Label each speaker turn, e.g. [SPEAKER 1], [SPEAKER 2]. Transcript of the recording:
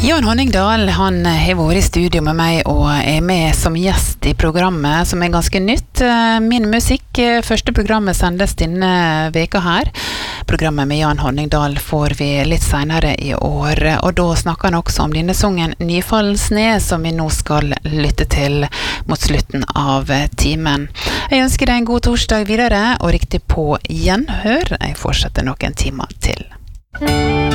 [SPEAKER 1] Jan Honningdal, han har vært i studio med meg og er med som gjest i programmet, som er ganske nytt. Min musikk, første programmet sendes denne veka her. Programmet med Jan Honningdal får vi litt senere i år, og da snakker han også om denne sangen Nyfallen sne, som vi nå skal lytte til mot slutten av timen. Jeg ønsker deg en god torsdag videre, og riktig på gjenhør. Jeg fortsetter noen timer til.